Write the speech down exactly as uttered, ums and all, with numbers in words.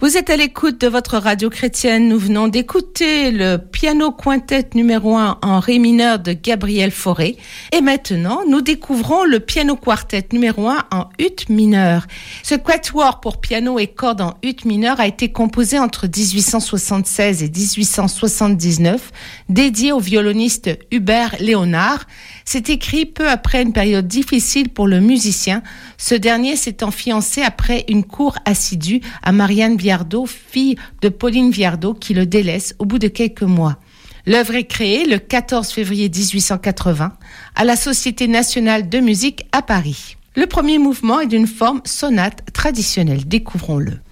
Vous êtes à l'écoute de votre radio chrétienne. Nous venons d'écouter le piano quintet numéro un en ré mineur de Gabriel Fauré. Et maintenant, nous découvrons le piano quartet numéro un en ut mineur. Ce quatuor pour piano et cordes en ut mineur a été composé entre dix-huit cent soixante-seize et dix-huit cent soixante-dix-neuf, dédié au violoniste Hubert Léonard. C'est écrit peu après une période difficile pour le musicien, ce dernier s'étant fiancé après une cour assidue à Marianne Viardot, fille de Pauline Viardot, qui le délaisse au bout de quelques mois. L'œuvre est créée le quatorze février dix-huit cent quatre-vingts à la Société nationale de musique à Paris. Le premier mouvement est d'une forme sonate traditionnelle. Découvrons-le.